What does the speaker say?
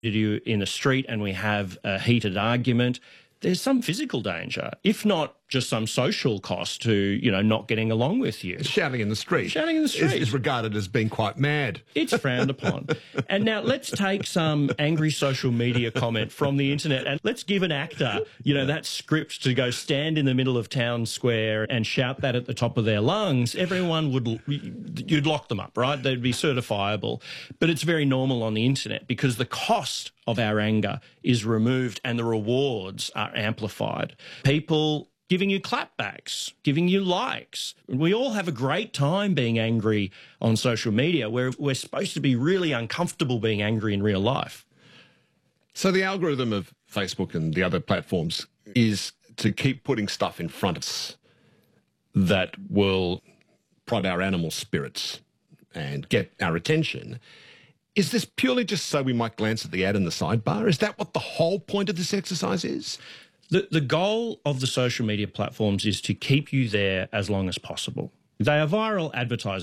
you in the street and we have a heated argument, there's some physical danger, if not just some social cost to, not getting along with you. Shouting in the street. Shouting in the street. Is regarded as being quite mad. It's frowned upon. And now let's take some angry social media comment from the internet and let's give an actor, that script to go stand in the middle of town square and shout that at the top of their lungs. Everyone you'd lock them up, right? They'd be certifiable. But it's very normal on the internet because the cost of our anger is removed and the rewards are amplified. People giving you clapbacks, giving you likes. We all have a great time being angry on social media where we're supposed to be really uncomfortable being angry in real life. So the algorithm of Facebook and the other platforms is to keep putting stuff in front of us that will prod our animal spirits and get our attention. Is this purely just so we might glance at the ad in the sidebar? Is that what the whole point of this exercise is? The goal of the social media platforms is to keep you there as long as possible. They are viral advertising.